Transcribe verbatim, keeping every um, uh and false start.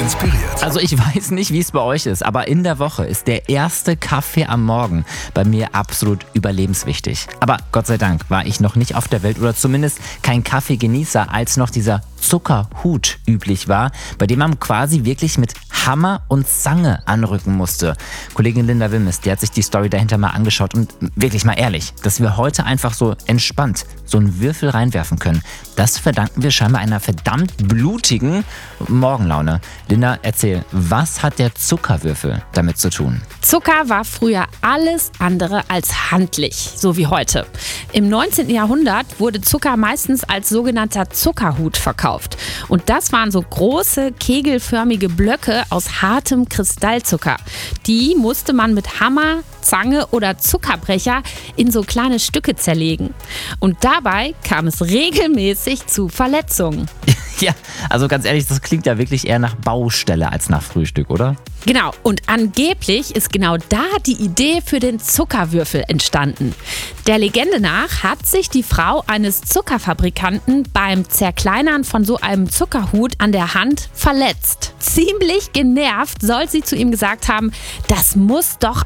inspiriert. Also ich weiß nicht, wie es bei euch ist, aber in der Woche ist der erste Kaffee am Morgen bei mir absolut überlebenswichtig. Aber Gott sei Dank war ich noch nicht auf der Welt oder zumindest kein Kaffeegenießer, als noch dieser Zuckerhut üblich war, bei dem man quasi wirklich mit Hammer und Zange anrücken musste. Kollegin Linda Wimmes, die hat sich die Story dahinter mal angeschaut und wirklich mal ehrlich, dass wir heute einfach so entspannt so einen Würfel reinwerfen können, das verdanken wir scheinbar einer verdammt blutigen Morgenlaune. Linda, erzähl, was hat der Zuckerwürfel damit zu tun? Zucker war früher alles andere als handlich, so wie heute. Im neunzehnten Jahrhundert wurde Zucker meistens als sogenannter Zuckerhut verkauft. Und das waren so große, kegelförmige Blöcke aus hartem Kristallzucker. Die musste man mit Hammer, Zange oder Zuckerbrecher in so kleine Stücke zerlegen. Und dabei kam es regelmäßig zu Verletzungen. Ja, also ganz ehrlich, das klingt ja wirklich eher nach Baustelle als nach Frühstück, oder? Genau, und angeblich ist genau da die Idee für den Zuckerwürfel entstanden. Der Legende nach hat sich die Frau eines Zuckerfabrikanten beim Zerkleinern von so einem Zuckerhut an der Hand verletzt. Ziemlich genervt soll sie zu ihm gesagt haben, das muss doch